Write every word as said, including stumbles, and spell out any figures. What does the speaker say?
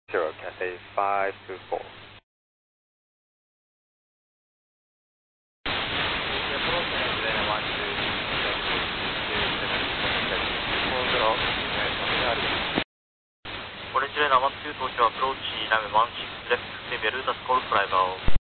Zero, Cathay five two four. Orange Lane one two Tokyo approach runway one six left, Xavier Ruta School fly bow.